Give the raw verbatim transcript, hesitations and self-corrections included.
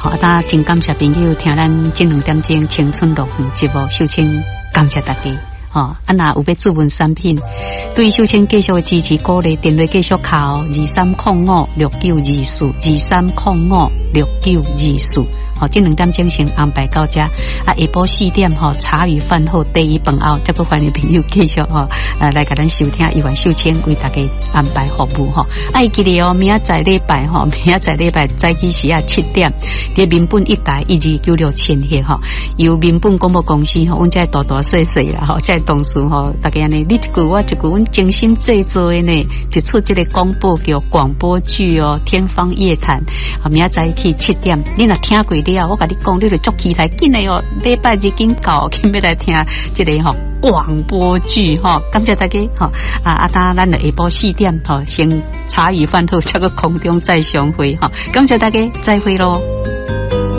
好，啊，大家真感谢朋友听咱这两点钟青春乐园节目，秀清感谢大家。哦，啊，那有要注文产品，对秀清继续支持鼓励，电话继续敲二三零五六九二四二三零五六九二四。好，这两点钟先安排到这，啊，下晡四点吼、哦，茶余饭后第一饭后，再不欢迎朋友继续吼，呃，来给咱收听一晚秀清为大家安排服务吼。爱记得哦，明仔载礼拜吼，明仔载礼拜早起时啊七点，伫民本一台一二九六千赫吼，由民本广播公司吼，阮这大大细细啦吼，这同事吼，大家呢，你一句我一句，阮精心制作的呢，一出这个广播叫广播剧哦，《天方夜谭》啊，明仔载去七点，你若听过了，我甲你讲，你就足期待，紧的哦，礼拜日紧到，紧要来听这个吼广播剧吼，感谢大家吼啊啊！当咱的下晡四点吼，先茶余饭后这个空中再相会吼，感谢大家，再会咯。